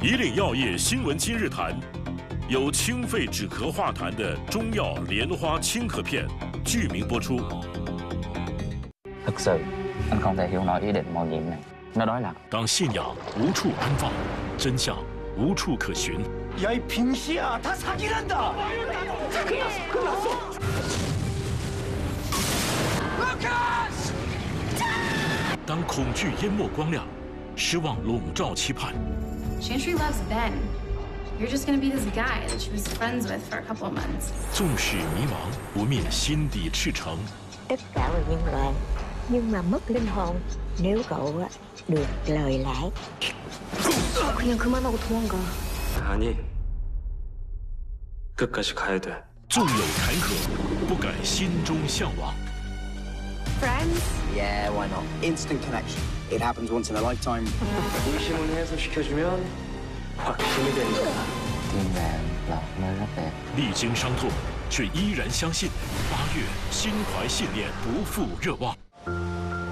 以岭药业新闻今日谈，由清肺止咳化痰的中药莲花清咳片剧名播出。 Thực sự, anh không thể hiểu nổi ý định mạo nhiệm này. Nó nói là 当信仰无处安放，真相无处可寻。 야, 이 빙시야, 다 사기란다. 루카스! 当恐惧淹没光亮，失望笼罩期盼。 Chantry loves Ben. You're just gonna be this guy that she was friends with for a couple of months. 纵使迷茫，不灭心底赤诚。 Tất cả là nhân loại, nhưng mà mất linh hồn nếu cậu được lời lãi. 그냥 그만하고 도망가. 아니, 끝까지 가야 돼. 纵有坎坷，不改心中向往。 Friends? Yeah, why not? Instant connection. It happens once in a lifetime. 의심을 해소시켜주면 확신이 되는 거야. thiên đàng là một nơi rất đẹp. 历经伤痛，却依然相信8月心怀信念，不负热望。